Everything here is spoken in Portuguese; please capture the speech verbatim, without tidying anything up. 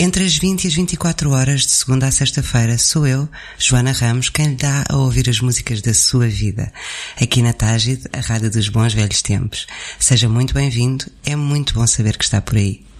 Entre as vinte e as vinte e quatro horas, de segunda a sexta-feira, sou eu, Joana Ramos, quem lhe dá a ouvir as músicas da sua vida. Aqui na Tágide, a rádio dos bons velhos tempos. Seja muito bem-vindo, é muito bom saber que está por aí.